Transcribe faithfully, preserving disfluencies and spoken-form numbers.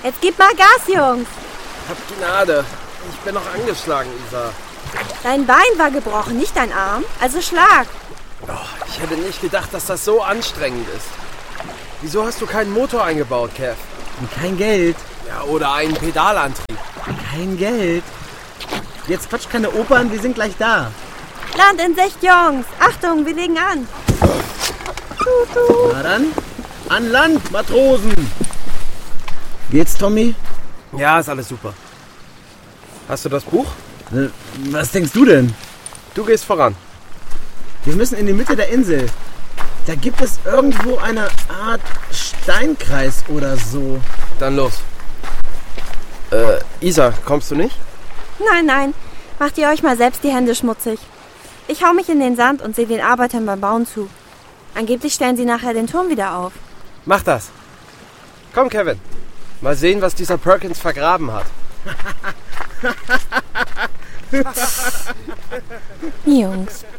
Jetzt gib mal Gas, Jungs. Hab Gnade. Ich bin noch angeschlagen, Isa. Dein Bein war gebrochen, nicht dein Arm. Also schlag. Oh, ich hätte nicht gedacht, dass das so anstrengend ist. Wieso hast du keinen Motor eingebaut, Kev? Kein Geld. Ja, oder einen Pedalantrieb. Kein Geld. Jetzt quatsch keine Opern, wir sind gleich da. Land in Sicht, Jungs. Achtung, wir legen an. Na dann, an Land, Matrosen. Geht's, Tommy? Ja, ist alles super. Hast du das Buch? Äh, Was denkst du denn? Du gehst voran. Wir müssen in die Mitte der Insel. Da gibt es irgendwo eine Art Steinkreis oder so. Dann los. Äh, Isa, kommst du nicht? Nein, nein. Macht ihr euch mal selbst die Hände schmutzig. Ich hau mich in den Sand und sehe den Arbeitern beim Bauen zu. Angeblich stellen sie nachher den Turm wieder auf. Mach das. Komm, Kevin. Mal sehen, was dieser Perkins vergraben hat. Jungs,